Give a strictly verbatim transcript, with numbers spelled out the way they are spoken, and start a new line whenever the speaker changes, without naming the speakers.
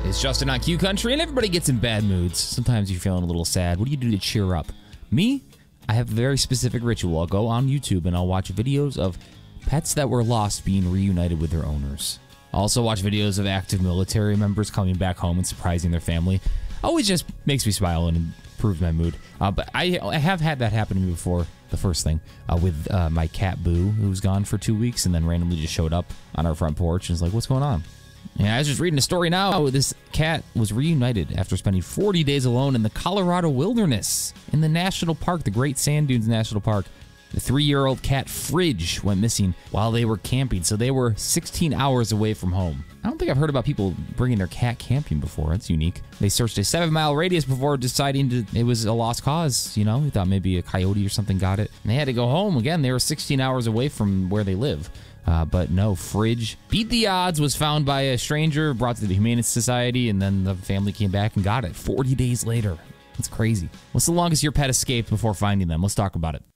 It's Justin on Q Country, and everybody gets in bad moods. Sometimes you're feeling a little sad. What do you do to cheer up? Me? I have a very specific ritual. I'll go on YouTube and I'll watch videos of pets that were lost being reunited with their owners. I'll also watch videos of active military members coming back home and surprising their family. Always just makes me smile and improves my mood. Uh, but I, I have had that happen to me before. The first thing uh, with uh, my cat Boo, who was gone for two weeks and then randomly just showed up on our front porch and was like, "What's going on?" Yeah, I was just reading a story now. This cat was reunited after spending forty days alone in the Colorado wilderness in the national park, the Great Sand Dunes National Park. The three-year-old cat Fridge went missing while they were camping, so they were sixteen hours away from home. I don't think I've heard about people bringing their cat camping before. That's unique. They searched a seven-mile radius before deciding to, it was a lost cause, you know? We thought maybe a coyote or something got it. And they had to go home. Again, they were sixteen hours away from where they live. Uh, but no, Fridge beat the odds, was found by a stranger, brought to the Humane Society, and then the family came back and got it forty days later. That's crazy. What's the longest your pet escaped before finding them? Let's talk about it.